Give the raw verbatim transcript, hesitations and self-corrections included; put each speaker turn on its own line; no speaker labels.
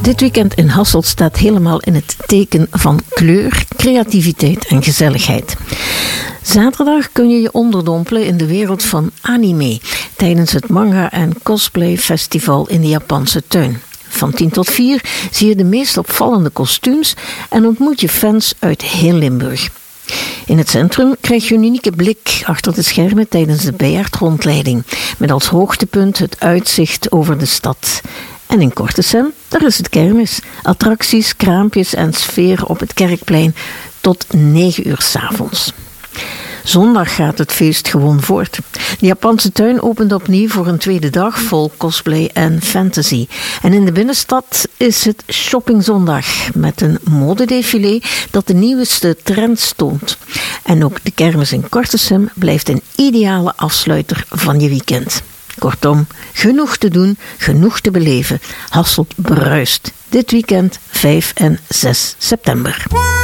Dit weekend in Hasselt staat helemaal in het teken van kleur, creativiteit en gezelligheid. Zaterdag kun je je onderdompelen in de wereld van anime tijdens het manga- en cosplay festival in de Japanse tuin. Van tien tot vier zie je de meest opvallende kostuums en ontmoet je fans uit heel Limburg. In het centrum krijg je een unieke blik achter de schermen tijdens de Bijaard-rondleiding, met als hoogtepunt het uitzicht over de stad. En in Kortesem, daar is het kermis. Attracties, kraampjes en sfeer op het Kerkplein tot negen uur 's avonds. Zondag gaat het feest gewoon voort. De Japanse tuin opent opnieuw voor een tweede dag vol cosplay en fantasy. En in de binnenstad is het shoppingzondag met een modedefilé dat de nieuwste trends toont. En ook de kermis in Kortesem blijft een ideale afsluiter van je weekend. Kortom, genoeg te doen, genoeg te beleven. Hasselt bruist. Dit weekend vijf en zes september.